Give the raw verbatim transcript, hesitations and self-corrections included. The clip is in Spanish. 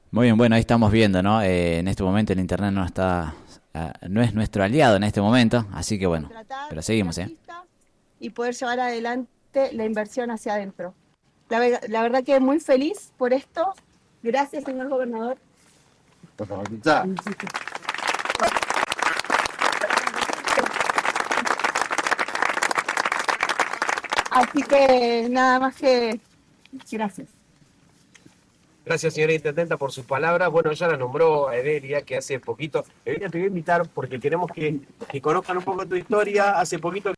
Muy bien, bueno, ahí estamos viendo, ¿no? Eh, en este momento el internet no está, ah, no es nuestro aliado en este momento, así que bueno, Contratar pero el seguimos, ¿eh? artista y poder llevar adelante la inversión hacia adentro. La, ve- la verdad que muy feliz por esto. Gracias, señor gobernador. Así que nada más que gracias. Gracias, señora Intendenta, por sus palabras. Bueno, ella la nombró a Evelia, que hace poquito. Evelia, te voy a invitar porque queremos que, que conozcan un poco tu historia. Hace poquito